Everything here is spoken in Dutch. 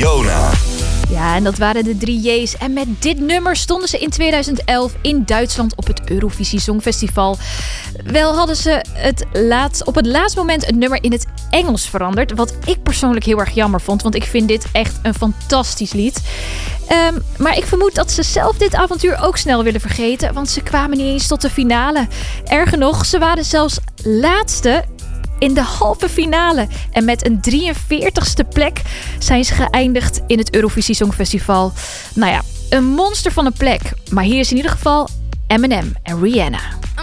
Fiona. Ja, en dat waren de 3 J's. En met dit nummer stonden ze in 2011 in Duitsland op het Eurovisie Songfestival. Wel hadden ze op het laatste moment een nummer in het Engels veranderd. Wat ik persoonlijk heel erg jammer vond, want ik vind dit echt een fantastisch lied. Maar ik vermoed dat ze zelf dit avontuur ook snel willen vergeten, want ze kwamen niet eens tot de finale. Erger nog, ze waren zelfs laatste in de halve finale. En met een 43ste plek zijn ze geëindigd in het Eurovisie Songfestival. Nou ja, een monster van een plek. Maar hier is in ieder geval Eminem en Rihanna.